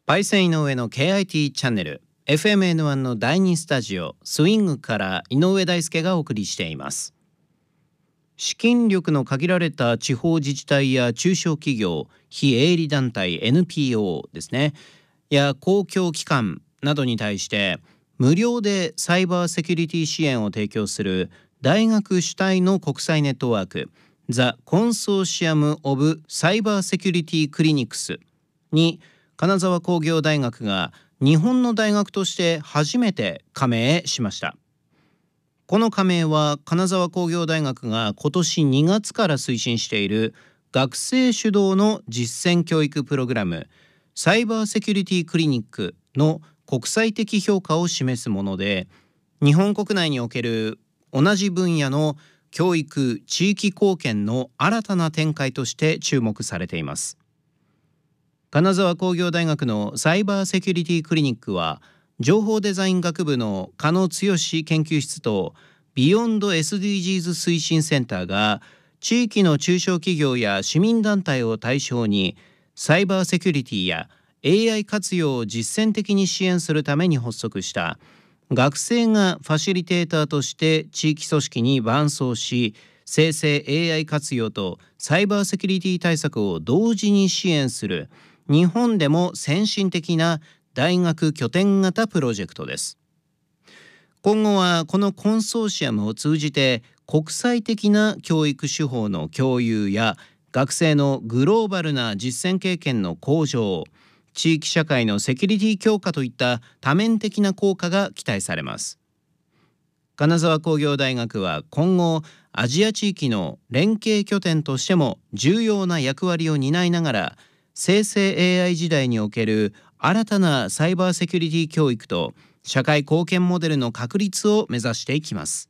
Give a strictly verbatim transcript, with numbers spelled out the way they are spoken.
パイセン井上の ケーアイティー チャンネル エフエムエヌワン のだいにスタジオスイングから井上大輔がお送りしています。資金力の限られた地方自治体や中小企業、非営利団体 エヌピーオー ですねや公共機関などに対して無料でサイバーセキュリティ支援を提供する大学主体の国際ネットワーク The Consortium of Cyber Security Clinics に金沢工業大学が日本の大学として初めて加盟しました。この加盟は金沢工業大学が今年にがつから推進している学生主導の実践教育プログラムサイバーセキュリティクリニックの国際的評価を示すもので、日本国内における同じ分野の教育地域貢献の新たな展開として注目されています。金沢工業大学のサイバーセキュリティクリニックは情報デザイン学部の加野剛研究室とビヨンド エスディージーズ 推進センターが地域の中小企業や市民団体を対象にサイバーセキュリティや エーアイ 活用を実践的に支援するために発足した学生がファシリテーターとして地域組織に伴走し、生成 エーアイ 活用とサイバーセキュリティ対策を同時に支援する日本でも先進的な大学拠点型プロジェクトです。今後はこのコンソーシアムを通じて国際的な教育手法の共有や学生のグローバルな実践経験の向上、地域社会のセキュリティ強化といった多面的な効果が期待されます。金沢工業大学は今後アジア地域の連携拠点としても重要な役割を担いながら生成 エーアイ 時代における新たなサイバーセキュリティ教育と社会貢献モデルの確立を目指していきます。